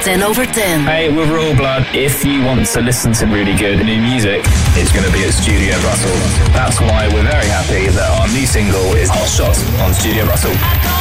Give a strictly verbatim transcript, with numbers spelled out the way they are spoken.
ten over ten. Hey, we're Royal Blood. If you want to listen to really good new music, it's going to be at Studio Russell. That's why we're very happy that our new single is Hot Shots on Studio Russell.